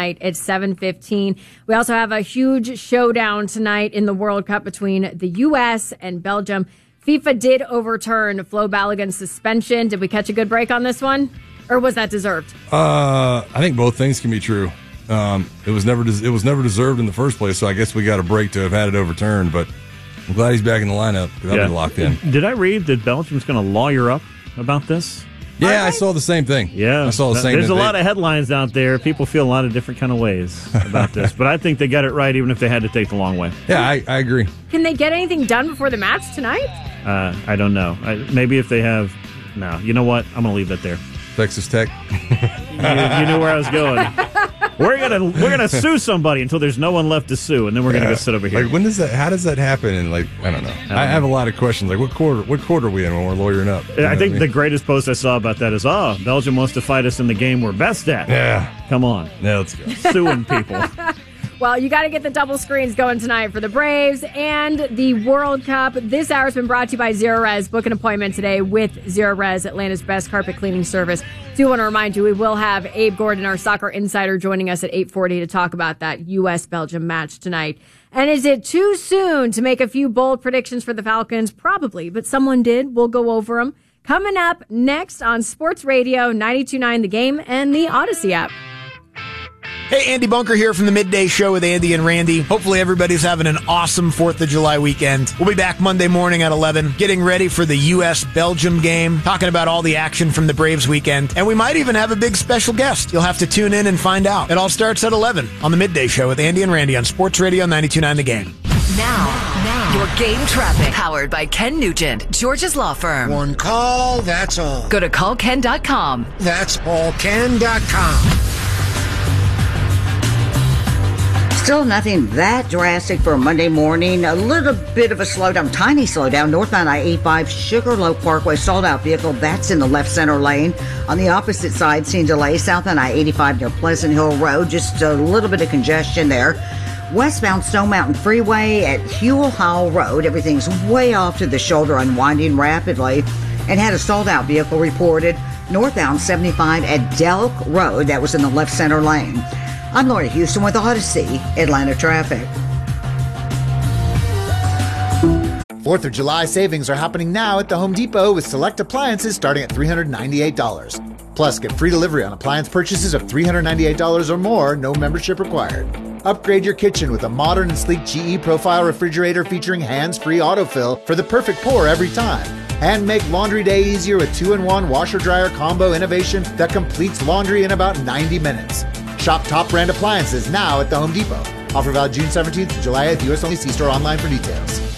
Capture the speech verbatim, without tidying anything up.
tonight at seven fifteen. We also have a huge showdown tonight in the World Cup between the U S and Belgium. FIFA did overturn Flo Balogun's suspension. Did we catch a good break on this one? Or was that deserved? Uh, I think both things can be true. Um, it was never des- it was never deserved in the first place, so I guess we got a break to have had it overturned. But I'm glad he's back in the lineup because yeah. I'll be locked in. Did I read that Belgium's going to lawyer up about this? Yeah, I saw the same thing. Yeah, I saw the same. There's a they, lot of headlines out there. People feel a lot of different kind of ways about this, but I think they got it right, even if they had to take the long way. Yeah, I, I agree. Can they get anything done before the match tonight? Uh, I don't know. I, maybe if they have. No, you know what? I'm going to leave that there. Texas Tech. you, you knew where I was going. We're gonna we're gonna sue somebody until there's no one left to sue, and then we're yeah. gonna go sit over here. Like when does that? How does that happen? And like I don't know. I, don't I have know. a lot of questions. Like what quarter? What quarter are we in when we're lawyering up? You I think I mean? the greatest post I saw about that is, oh, Belgium wants to fight us in the game we're best at. Yeah, come on. Yeah, let's go. Suing people. Well, you got to get the double screens going tonight for the Braves and the World Cup. This hour has been brought to you by Zero Res. Book an appointment today with Zero Res, Atlanta's best carpet cleaning service. Do want to remind you, we will have Abe Gordon, our soccer insider, joining us at eight forty to talk about that U S Belgium match tonight. And is it too soon to make a few bold predictions for the Falcons? Probably, but someone did. We'll go over them. Coming up next on Sports Radio ninety-two point nine The Game and the Odyssey app. Hey, Andy Bunker here from the Midday Show with Andy and Randy. Hopefully everybody's having an awesome fourth of July weekend. We'll be back Monday morning at eleven, getting ready for the U S Belgium game, talking about all the action from the Braves weekend, and we might even have a big special guest. You'll have to tune in and find out. It all starts at eleven on the Midday Show with Andy and Randy on Sports Radio ninety-two point nine The Game. Now, now, your game traffic, powered by Ken Nugent, George's Law Firm. One call, that's all. Go to call ken dot com. That's all ken dot com. Still nothing that drastic for Monday morning. A little bit of a slowdown, tiny slowdown. Northbound I eighty-five, Sugarloaf Parkway, sold out vehicle. That's in the left center lane. On the opposite side, seeing delay. Southbound I eighty-five near Pleasant Hill Road. Just a little bit of congestion there. Westbound Stone Mountain Freeway at Hewell Howell Road. Everything's way off to the shoulder, unwinding rapidly. And had a sold out vehicle reported. Northbound seventy-five at Delk Road. That was in the left center lane. I'm Lori Houston with Odyssey, Atlanta Traffic. fourth of July savings are happening now at the Home Depot with select appliances starting at three hundred ninety-eight dollars. Plus, get free delivery on appliance purchases of three hundred ninety-eight dollars or more, no membership required. Upgrade your kitchen with a modern and sleek G E Profile refrigerator featuring hands-free autofill for the perfect pour every time. And make laundry day easier with two in one washer-dryer combo innovation that completes laundry in about ninety minutes. Shop top brand appliances now at the Home Depot. Offer valid June seventeenth to July eighth. U S only. See store online for details.